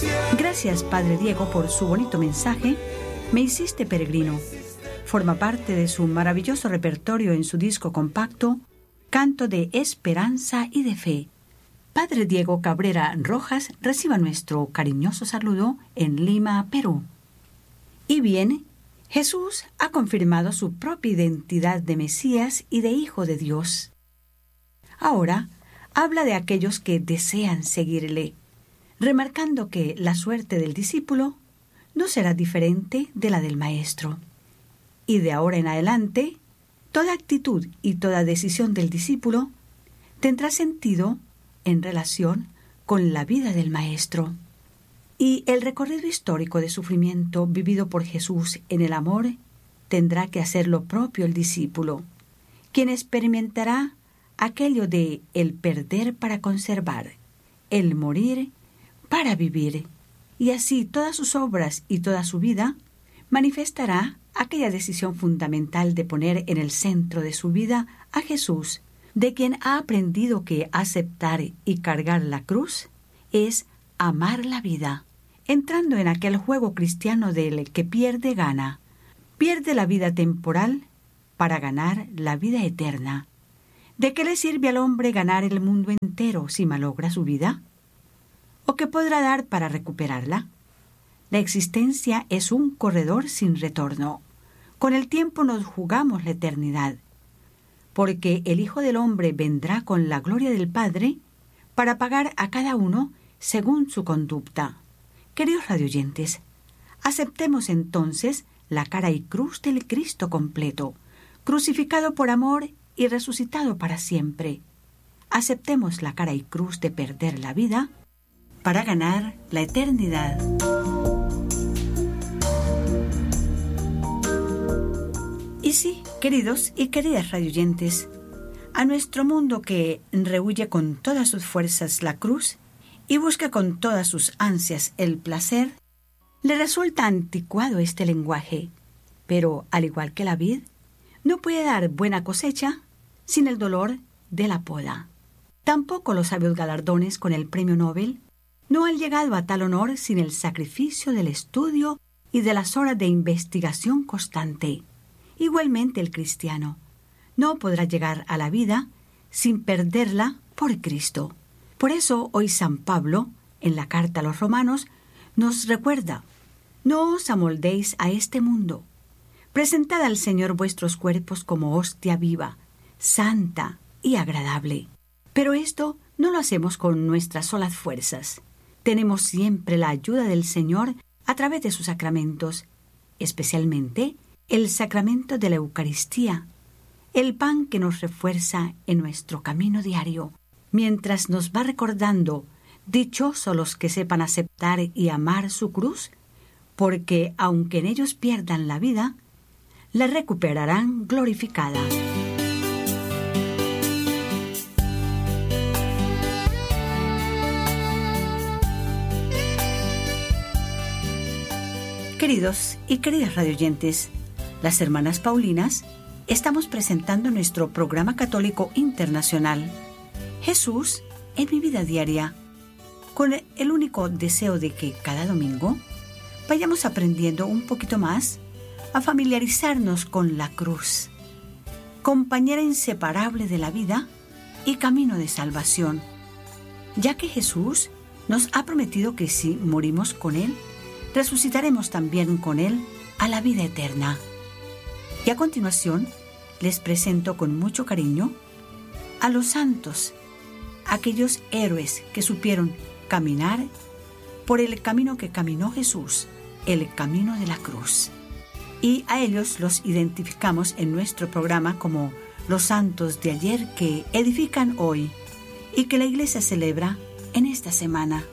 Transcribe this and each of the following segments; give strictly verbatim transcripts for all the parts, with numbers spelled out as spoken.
Gracias, Padre Diego, por su bonito mensaje. Me hiciste peregrino. Forma parte de su maravilloso repertorio en su disco compacto, Canto de Esperanza y de Fe. Padre Diego Cabrera Rojas, reciba nuestro cariñoso saludo en Lima, Perú. Y bien, Jesús ha confirmado su propia identidad de Mesías y de Hijo de Dios. Ahora habla de aquellos que desean seguirle, remarcando que la suerte del discípulo no será diferente de la del Maestro. Y de ahora en adelante, toda actitud y toda decisión del discípulo tendrá sentido en relación con la vida del Maestro. Y el recorrido histórico de sufrimiento vivido por Jesús en el amor tendrá que hacer lo propio el discípulo, quien experimentará aquello de el perder para conservar, el morir para vivir, y así todas sus obras y toda su vida manifestará aquella decisión fundamental de poner en el centro de su vida a Jesús, de quien ha aprendido que aceptar y cargar la cruz es amar la vida, entrando en aquel juego cristiano del que pierde gana. Pierde la vida temporal para ganar la vida eterna. ¿De qué le sirve al hombre ganar el mundo entero si malogra su vida? ¿O qué podrá dar para recuperarla? La existencia es un corredor sin retorno. Con el tiempo nos jugamos la eternidad, porque el Hijo del Hombre vendrá con la gloria del Padre para pagar a cada uno según su conducta. Queridos radioyentes, aceptemos entonces la cara y cruz del Cristo completo, crucificado por amor y resucitado para siempre. Aceptemos la cara y cruz de perder la vida para ganar la eternidad. Y sí, queridos y queridas radioyentes, a nuestro mundo que rehuye con todas sus fuerzas la cruz y busca con todas sus ansias el placer, le resulta anticuado este lenguaje, pero al igual que la vid, no puede dar buena cosecha sin el dolor de la poda. Tampoco los sabios galardones con el premio Nobel no han llegado a tal honor sin el sacrificio del estudio y de las horas de investigación constante. Igualmente el cristiano no podrá llegar a la vida sin perderla por Cristo. Por eso hoy San Pablo, en la carta a los romanos, nos recuerda: no os amoldéis a este mundo. Presentad al Señor vuestros cuerpos como hostia viva, santa y agradable. Pero esto no lo hacemos con nuestras solas fuerzas. Tenemos siempre la ayuda del Señor a través de sus sacramentos, especialmente el sacramento de la Eucaristía, el pan que nos refuerza en nuestro camino diario, mientras nos va recordando: dichosos los que sepan aceptar y amar su cruz, porque aunque en ellos pierdan la vida, la recuperarán glorificada. Queridos y queridas radioyentes, las hermanas Paulinas estamos presentando nuestro programa católico internacional, Jesús en mi vida diaria, con el único deseo de que cada domingo vayamos aprendiendo un poquito más a familiarizarnos con la cruz, compañera inseparable de la vida y camino de salvación, ya que Jesús nos ha prometido que si morimos con Él, resucitaremos también con Él a la vida eterna. Y a continuación les presento con mucho cariño a los santos, aquellos héroes que supieron caminar por el camino que caminó Jesús, el camino de la cruz. Y a ellos los identificamos en nuestro programa como los santos de ayer que edifican hoy y que la Iglesia celebra en esta semana.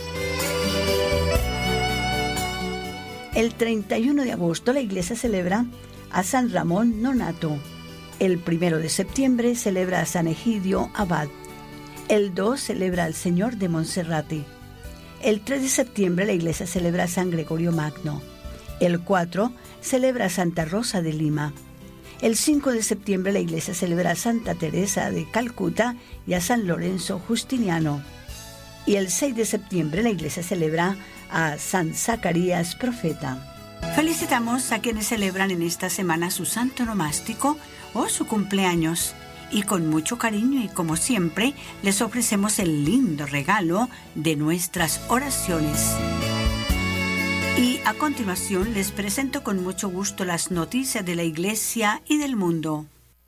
El treinta y uno de agosto la Iglesia celebra a San Ramón Nonato. El primero de septiembre celebra a San Egidio Abad. El dos celebra al Señor de Monserrate. El tres de septiembre la Iglesia celebra a San Gregorio Magno. El cuatro celebra a Santa Rosa de Lima. El cinco de septiembre la Iglesia celebra a Santa Teresa de Calcuta y a San Lorenzo Justiniano. Y el seis de septiembre la iglesia celebra a San Zacarías Profeta. Felicitamos a quienes celebran en esta semana su santo nomástico o su cumpleaños. Y con mucho cariño y como siempre, les ofrecemos el lindo regalo de nuestras oraciones. Y a continuación les presento con mucho gusto las noticias de la Iglesia y del mundo.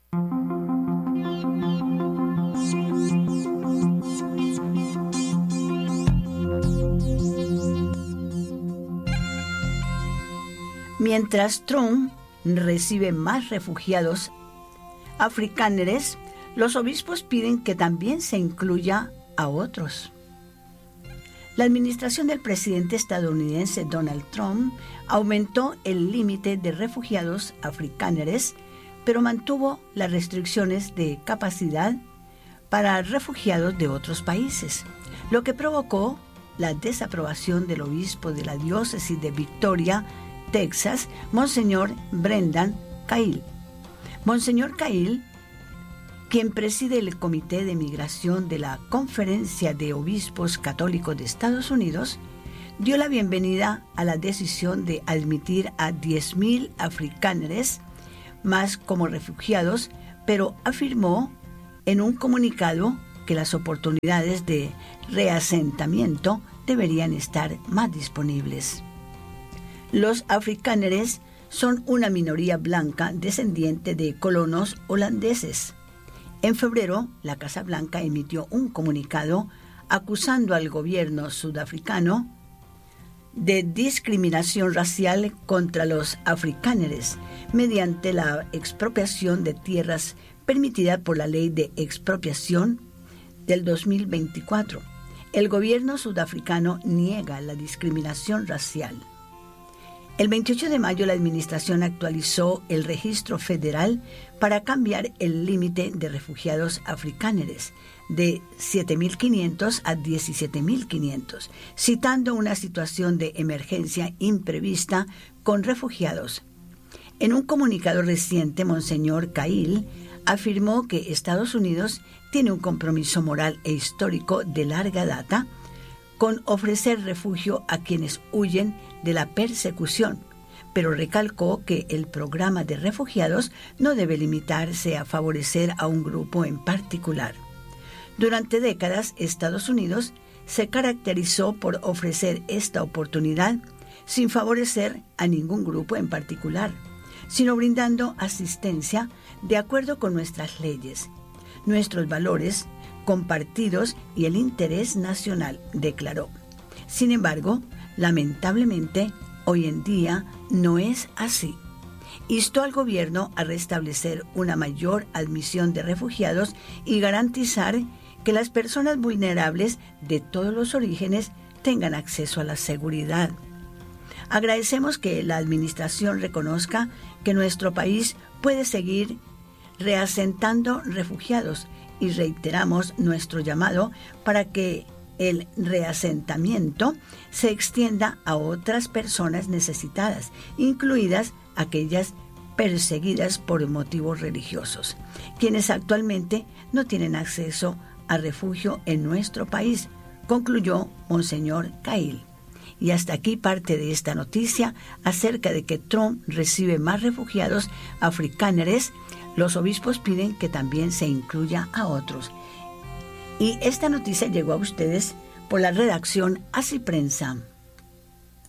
Mientras Trump recibe más refugiados africanos, los obispos piden que también se incluya a otros. La administración del presidente estadounidense Donald Trump aumentó el límite de refugiados africanos, pero mantuvo las restricciones de capacidad para refugiados de otros países, lo que provocó la desaprobación del obispo de la diócesis de Victoria, Texas, Monseñor Brendan Cahill. Monseñor Cahill, quien preside el Comité de Migración de la Conferencia de Obispos Católicos de Estados Unidos, dio la bienvenida a la decisión de admitir a diez mil africanos más como refugiados, pero afirmó en un comunicado que las oportunidades de reasentamiento deberían estar más disponibles. Los africanos son una minoría blanca descendiente de colonos holandeses. En febrero, la Casa Blanca emitió un comunicado acusando al gobierno sudafricano de discriminación racial contra los africanos mediante la expropiación de tierras permitida por la Ley de Expropiación del dos mil veinticuatro. El gobierno sudafricano niega la discriminación racial. El veintiocho de mayo la administración actualizó el registro federal para cambiar el límite de refugiados africanos de siete mil quinientos a diecisiete mil quinientos, citando una situación de emergencia imprevista con refugiados. En un comunicado reciente, Monseñor Cahill afirmó que Estados Unidos tiene un compromiso moral e histórico de larga data con ofrecer refugio a quienes huyen de la persecución, pero recalcó que el programa de refugiados no debe limitarse a favorecer a un grupo en particular. Durante décadas, Estados Unidos se caracterizó por ofrecer esta oportunidad sin favorecer a ningún grupo en particular, sino brindando asistencia de acuerdo con nuestras leyes, nuestros valores compartidos y el interés nacional, declaró. Sin embargo, lamentablemente, hoy en día no es así. Instó al gobierno a restablecer una mayor admisión de refugiados y garantizar que las personas vulnerables de todos los orígenes tengan acceso a la seguridad. Agradecemos que la administración reconozca que nuestro país puede seguir reasentando refugiados y reiteramos nuestro llamado para que el reasentamiento se extienda a otras personas necesitadas, incluidas aquellas perseguidas por motivos religiosos, quienes actualmente no tienen acceso a refugio en nuestro país, concluyó Monseñor Cahill. Y hasta aquí parte de esta noticia acerca de que Trump recibe más refugiados africanos. Los obispos piden que también se incluya a otros. Y esta noticia llegó a ustedes por la redacción Así Prensa.